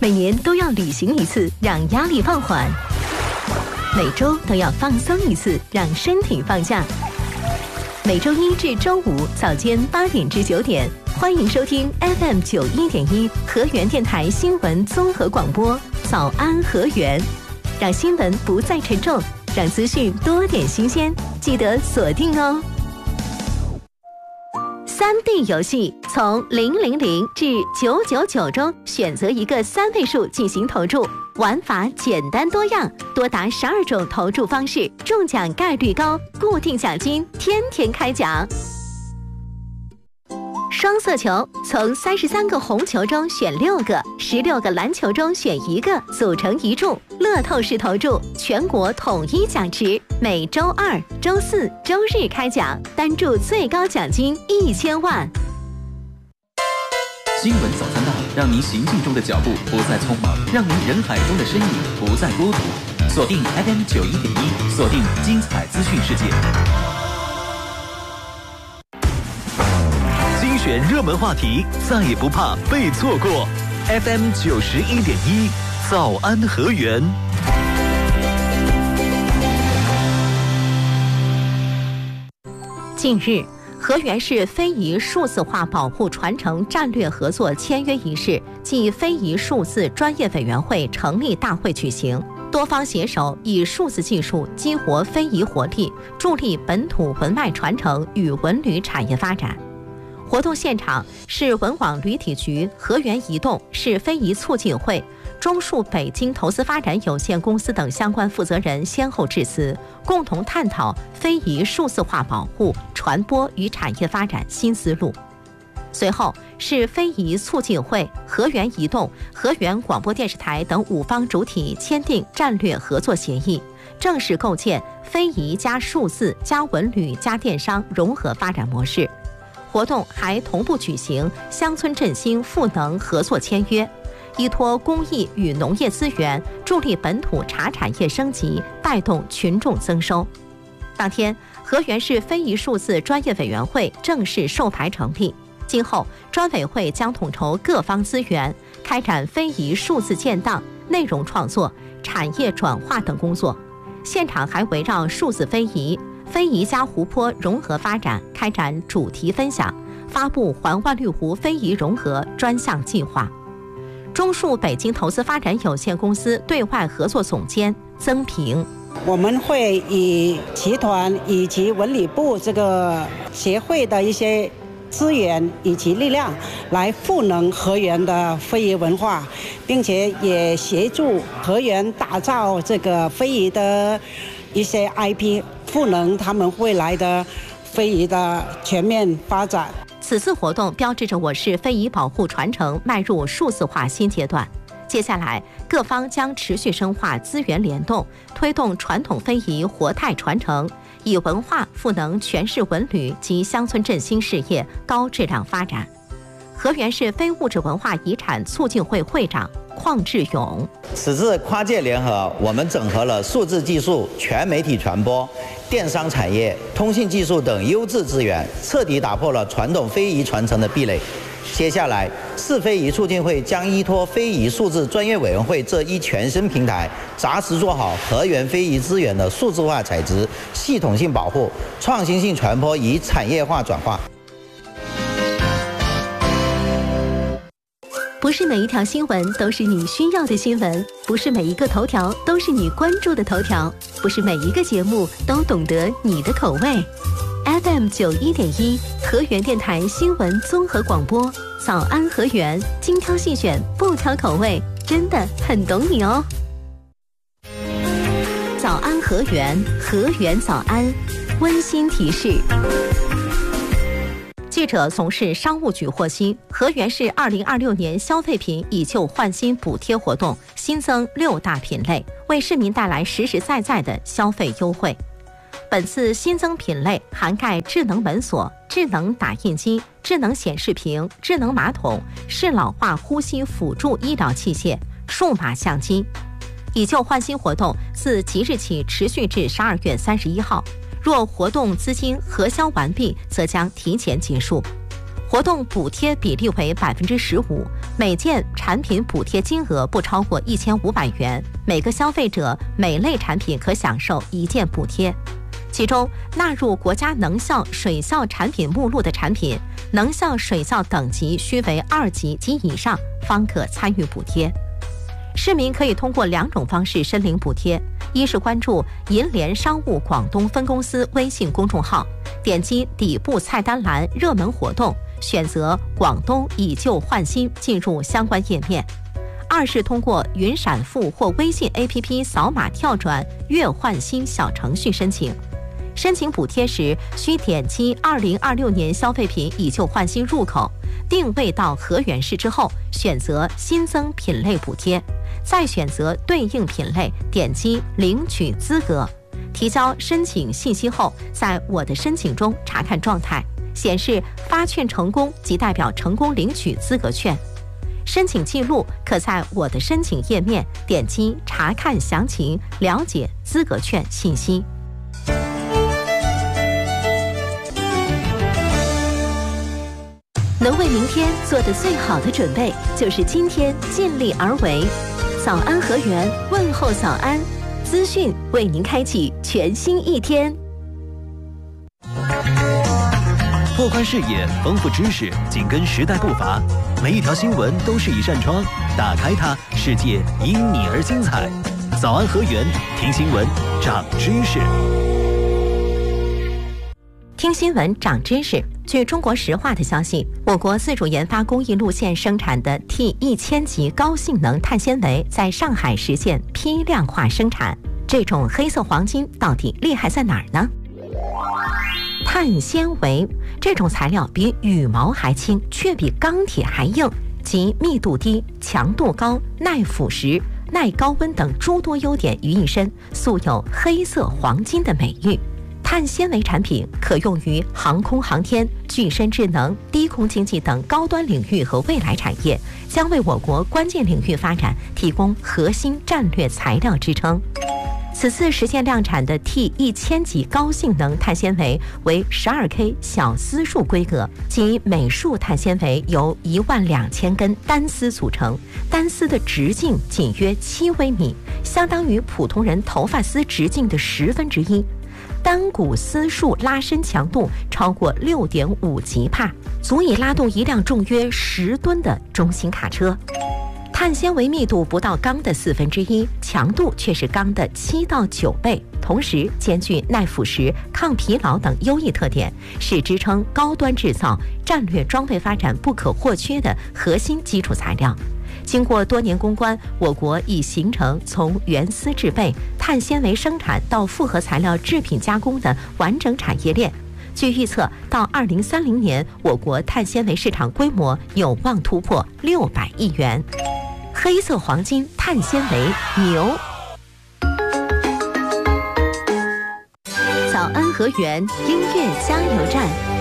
每年都要旅行一次，让压力放缓；每周都要放松一次，让身体放假。每周一至周五早间8点至9点，欢迎收听 FM 91.1河源电台新闻综合广播《早安河源》，让新闻不再沉重，让资讯多点新鲜，记得锁定哦。3D 游戏从000至999中选择一个3位数进行投注，玩法简单多样，多达12种投注方式，中奖概率高，固定奖金天天开奖。双色球从33个红球中选6个，16个蓝球中选1个，组成一注。乐透式投注，全国统一奖池，每周2、周4、周日开奖，单注最高奖金1000万。 新闻早餐到，让您行进中的脚步不再匆忙，让您人海中的身影不再孤独。锁定 FM 91.1，锁定精彩资讯世界。精选热门话题，再也不怕被错过。FM 91.1，早安河源。 近日，河源市非遗数字化保护传承战略合作签约仪式暨非遗数字专业委员会成立大会举行，多方携手以数字技术激活非遗活力，助力本土文脉传承与文旅产业发展。活动现场，市文网旅体局、河源移动、市非遗促进会、中数北京投资发展有限公司等相关负责人先后致辞，共同探讨非遗数字化保护、传播与产业发展新思路。随后，市非遗促进会、河源移动、河源广播电视台等5方主体签订战略合作协议，正式构建非遗加数字加文旅加电商融合发展模式。活动还同步举行乡村振兴赋能合作签约，依托公益与农业资源，助力本土茶产业升级，带动群众增收。当天，河源市非遗数字专业委员会正式授牌成立，今后专委会将统筹各方资源，开展非遗数字建档、内容创作、产业转化等工作。现场还围绕数字非遗、非遗加湖泊融合发展开展主题分享，发布环万绿湖非遗融合专项计划。中数北京投资发展有限公司对外合作总监曾平， 我们会以集团以及文旅部这个协会的一些资源以及力量来赋能河源的非遗文化，并且也协助河源打造这个非遗的一些 IP， 赋能他们未来的非遗的全面发展。 此次活动标志着我市非遗保护传承迈入数字化新阶段。接下来，各方将持续深化资源联动，推动传统非遗活态传承，以文化赋能全市文旅及乡村振兴事业高质量发展。河源市非物质文化遗产促进会会长邝志勇， 此次跨界联合，我们整合了数字技术、全媒体传播、电商产业、通信技术等优质资源，彻底打破了传统非遗传承的壁垒。接下来，市非遗促进会将依托非遗数字专业委员会这一全新平台，扎实做好河源非遗资源的数字化采值、系统性保护、创新性传播与产业化转化。 不是每一条新闻都是你需要的新闻，不是每一个头条都是你关注的头条，不是每一个节目都懂得你的口味。FM 91.1河源电台新闻综合广播，早安河源，精挑细选，不挑口味，真的很懂你哦。早安河源，河源早安，温馨提示。记者从市商务局获悉，河源市2026年消费品以旧换新补贴活动新增6大品类，为市民带来实实在在的消费优惠。本次新增品类涵盖智能门锁、智能打印机、智能显示屏、智能马桶、适老化呼吸辅助医疗器械、数码相机。以旧换新活动自即日起持续至12月31号，若活动资金核销完毕，则将提前结束。 活动补贴比例为15%，每件产品补贴金额不超过1500元，每个消费者每类产品可享受1件补贴。其中纳入国家能效水效产品目录的产品，能效水效等级需为2级及以上，方可参与补贴。市民可以通过2种方式申领补贴：一是关注银联商务广东分公司微信公众号，点击底部菜单栏热门活动，选择广东以旧换新，进入相关页面；二是通过云闪付或微信 APP 扫码跳转月换新小程序申请。申请补贴时，需点击2026年消费品以旧换新入口，定位到河源市之后，选择新增品类补贴，再选择对应品类，点击领取资格。提交申请信息后，在我的申请中查看状态，显示发券成功，即代表成功领取资格券。申请记录可在我的申请页面点击查看详情，了解资格券信息。能为明天做的最好的准备，就是今天尽力而为。早安河源，问候早安，资讯为您开启全新一天。 拓宽视野，丰富知识，紧跟时代步伐。每一条新闻都是一扇窗，打开它，世界因你而精彩。早安河源，听新闻，长知识。 听新闻长知识。据中国石化的消息，我国自主研发工艺路线生产的 T1000级高性能碳纤维在上海实现批量化生产。这种黑色黄金到底厉害在哪儿呢？碳纤维这种材料比羽毛还轻，却比钢铁还硬，集密度低、强度高、耐腐蚀、耐高温等诸多优点于一身，素有黑色黄金的美誉。碳纤维产品可用于航空航天、具身智能、低空经济等高端领域和未来产业，将为我国关键领域发展提供核心战略材料支撑。此次实现量产的 T1000级高性能碳纤维为 12K 小丝束规格，即每束碳纤维由12000根单丝组成，单丝的直径仅约7微米，相当于普通人头发丝直径的1/10。单股丝束拉伸强度超过6.5吉帕，足以拉动一辆重约10吨的中型卡车。碳纤维密度不到钢的1/4，强度却是钢的7到9倍，同时兼具耐腐蚀、抗疲劳等优异特点，是支撑高端制造、战略装备发展不可或缺的核心基础材料。经过多年攻关，我国已形成从原丝制备、碳纤维生产到复合材料制品加工的完整产业链。据预测，到2030年，我国碳纤维市场规模有望突破600亿元。黑色黄金碳纤维牛。早安河源音乐加油站。